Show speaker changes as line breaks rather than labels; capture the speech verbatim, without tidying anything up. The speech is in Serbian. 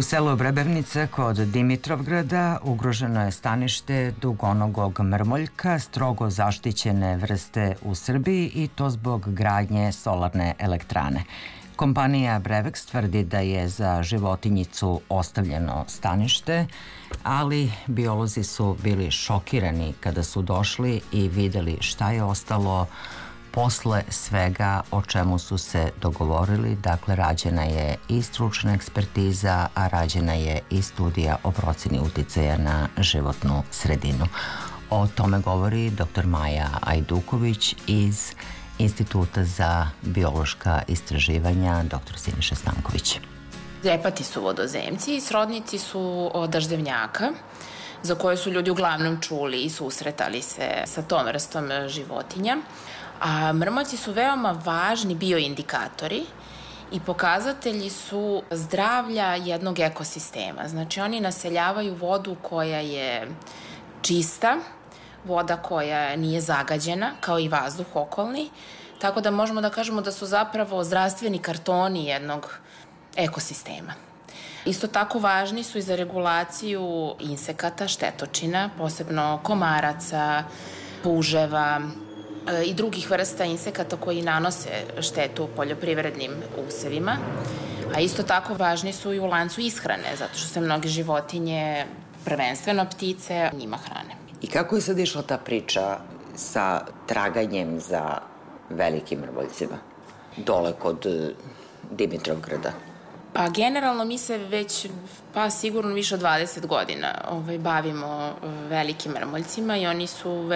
U selu Vrebevnica kod Dimitrovgrada ugroženo je stanište dugonogog mrmoljka, strogo zaštićene vrste u Srbiji, i to zbog gradnje solarne elektrane. Kompanija Brevex tvrdi da je za životinjicu ostavljeno stanište, ali biolozi su bili šokirani kada su došli i videli šta je ostalo posle svega o čemu su se dogovorili. Dakle, rađena je i stručna ekspertiza, a rađena je i studija o proceni uticaja na životnu sredinu. O tome govori doktor Maja Ajduković iz Instituta za biološka istraživanja, doktor Siniša Stanković.
Ljepati su vodozemci i srodnici su daždevnjaka, za koje su ljudi uglavnom čuli i susretali se sa tom vrstom životinja. A mrmoljci su veoma važni bioindikatori i pokazatelji su zdravlja jednog ekosistema. Znači, oni naseljavaju vodu koja je čista, voda koja nije zagađena, kao i vazduh okolni, tako da možemo da kažemo da su zapravo zdravstveni kartoni jednog ekosistema. Isto tako važni su i za regulaciju insekata, štetočina, posebno komaraca, puževa i drugih vrsta insekata koji nanose štetu poljoprivrednim usevima, a isto tako važni su i u lancu ishrane, zato što se mnoge životinje, prvenstveno ptice, njima hrane.
I kako je sad išla ta priča sa traganjem za velikim mrmoljcima dole kod Dimitrovgrada?
Pa generalno mi se već, pa sigurno više od dvadeset godina ovaj, bavimo velikim mrmoljcima i oni su